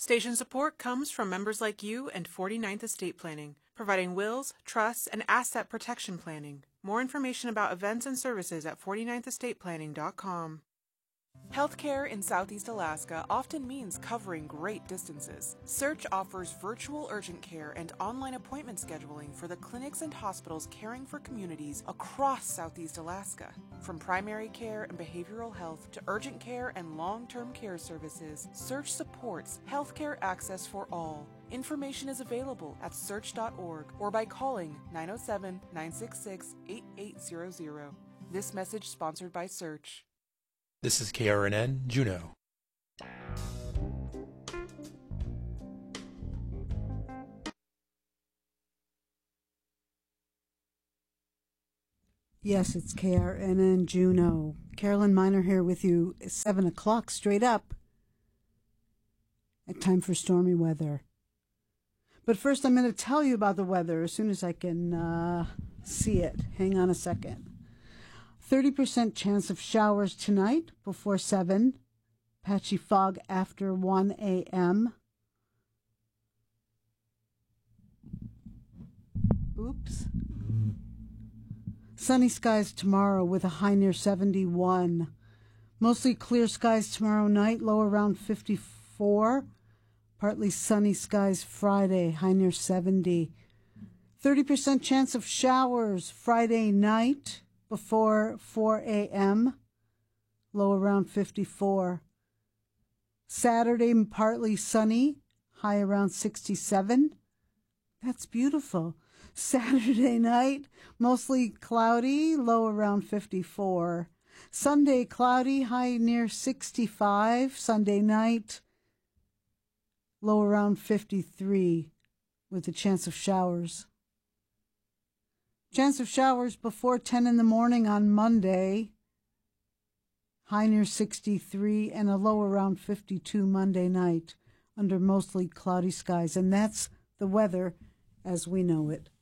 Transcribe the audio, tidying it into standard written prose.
Station support comes from members like you and 49th Estate Planning, providing wills, trusts, and asset protection planning. More information about events and services at 49thEstatePlanning.com. Healthcare in Southeast Alaska often means covering great distances. Search offers virtual urgent care and online appointment scheduling for the clinics and hospitals caring for communities across Southeast Alaska. From primary care and behavioral health to urgent care and long-term care services, Search supports healthcare access for all. Information is available at search.org or by calling 907-966-8800. This message sponsored by Search. This is KRNN Juneau. Yes, it's KRNN Juneau. Carolyn Miner here with you. It's 7 o'clock straight up. Time for stormy weather. But first I'm going to tell you about the weather as soon as I can see it. Hang on a second. 30% chance of showers tonight before 7. Patchy fog after 1 a.m. Oops. Sunny skies tomorrow with a high near 71. Mostly clear skies tomorrow night, low around 54. Partly sunny skies Friday, high near 70. 30% chance of showers Friday night before 4 a.m., low around 54. Saturday, partly sunny, high around 67. That's beautiful. Saturday night, mostly cloudy, low around 54. Sunday, cloudy, high near 65. Sunday night, low around 53, with a chance of showers. Chance of showers before 10 in the morning on Monday, high near 63, and a low around 52 Monday night under mostly cloudy skies. And that's the weather as we know it.